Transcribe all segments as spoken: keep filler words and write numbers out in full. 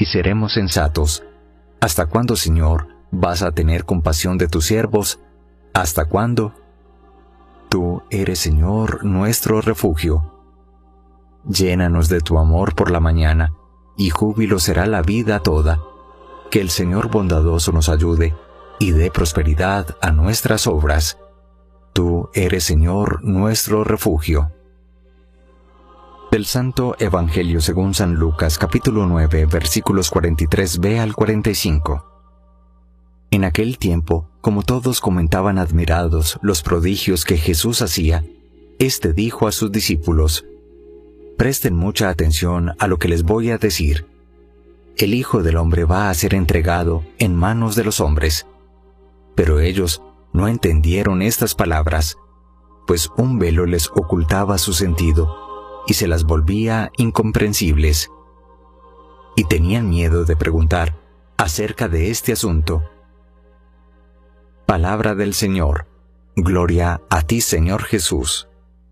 y seremos sensatos. ¿Hasta cuándo, Señor, vas a tener compasión de tus siervos? ¿Hasta cuándo? Tú eres, Señor, nuestro refugio. Llénanos de tu amor por la mañana, y júbilo será la vida toda. Que el Señor bondadoso nos ayude, y dé prosperidad a nuestras obras. Tú eres, Señor, nuestro refugio. Del Santo Evangelio según San Lucas, capítulo nueve, versículos cuarenta y tres b al cuarenta y cinco. En aquel tiempo, como todos comentaban admirados los prodigios que Jesús hacía, éste dijo a sus discípulos: «Presten mucha atención a lo que les voy a decir. El Hijo del Hombre va a ser entregado en manos de los hombres». Pero ellos no entendieron estas palabras, pues un velo les ocultaba su sentido, y se las volvía incomprensibles. Y tenían miedo de preguntar acerca de este asunto. Palabra del Señor. Gloria a ti, Señor Jesús.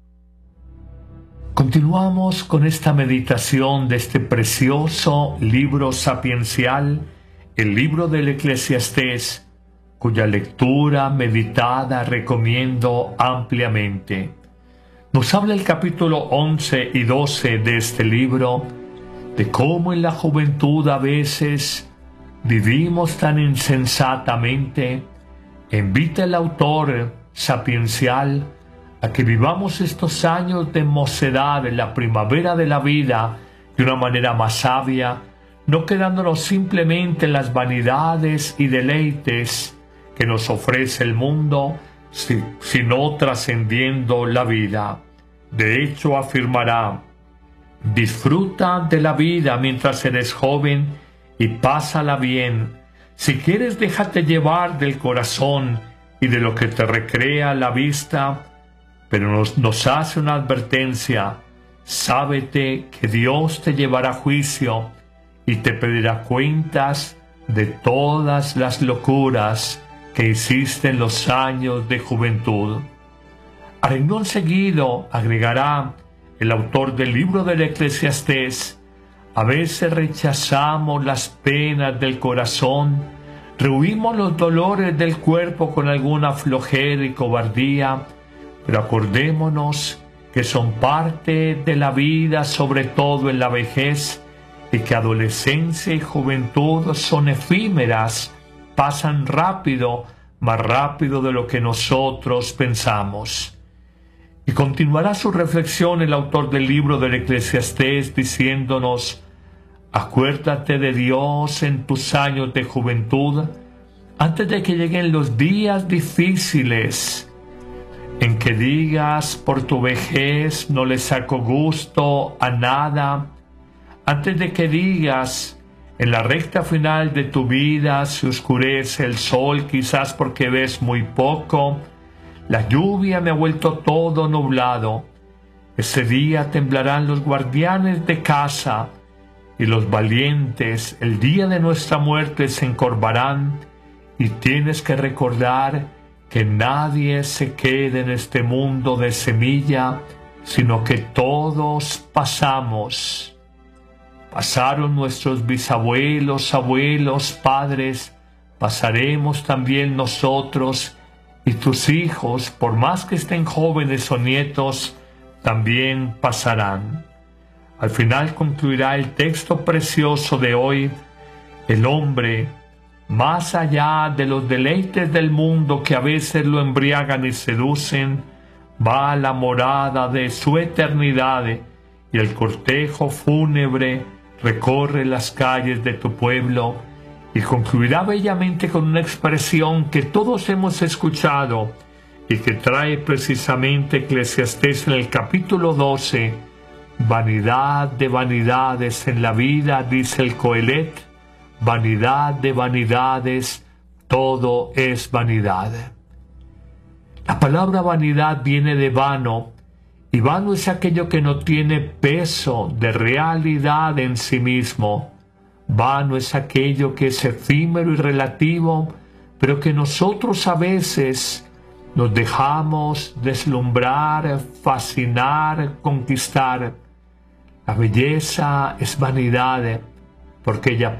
Continuamos con esta meditación de este precioso libro sapiencial, el libro del Eclesiastés, cuya lectura meditada recomiendo ampliamente. Nos habla el capítulo once y doce de este libro de cómo en la juventud a veces vivimos tan insensatamente. Invita el autor sapiencial a que vivamos estos años de mocedad, en la primavera de la vida, de una manera más sabia, no quedándonos simplemente en las vanidades y deleites que nos ofrece el mundo, sino trascendiendo la vida. De hecho, afirmará: disfruta de la vida mientras eres joven y pásala bien. Si quieres, déjate llevar del corazón y de lo que te recrea la vista, pero nos, nos hace una advertencia: sábete que Dios te llevará a juicio y te pedirá cuentas de todas las locuras que hiciste en los años de juventud. A renglón seguido agregará el autor del libro del Eclesiastés: a veces rechazamos las penas del corazón, rehuimos los dolores del cuerpo con alguna flojera y cobardía, pero acordémonos que son parte de la vida, sobre todo en la vejez, y que adolescencia y juventud son efímeras, pasan rápido, más rápido de lo que nosotros pensamos. Y continuará su reflexión el autor del libro del Eclesiastés diciéndonos: acuérdate de Dios en tus años de juventud, antes de que lleguen los días difíciles, en que digas por tu vejez no le saco gusto a nada, antes de que digas en la recta final de tu vida se oscurece el sol, quizás porque ves muy poco, la lluvia me ha vuelto todo nublado. Ese día temblarán los guardianes de casa, y los valientes el día de nuestra muerte se encorvarán, y tienes que recordar que nadie se quede en este mundo de semilla, sino que todos pasamos. Pasaron nuestros bisabuelos, abuelos, padres, pasaremos también nosotros, y tus hijos, por más que estén jóvenes o nietos, también pasarán. Al final concluirá el texto precioso de hoy: el hombre, más allá de los deleites del mundo que a veces lo embriagan y seducen, va a la morada de su eternidad, y el cortejo fúnebre recorre las calles de tu pueblo, y concluirá bellamente con una expresión que todos hemos escuchado y que trae precisamente Eclesiastés en el capítulo doce: vanidad de vanidades en la vida, dice el Coelet, vanidad de vanidades, todo es vanidad. La palabra vanidad viene de vano, y vano es aquello que no tiene peso de realidad en sí mismo. Vano es aquello que es efímero y relativo, pero que nosotros a veces nos dejamos deslumbrar, fascinar, conquistar. La belleza es vanidad, porque ella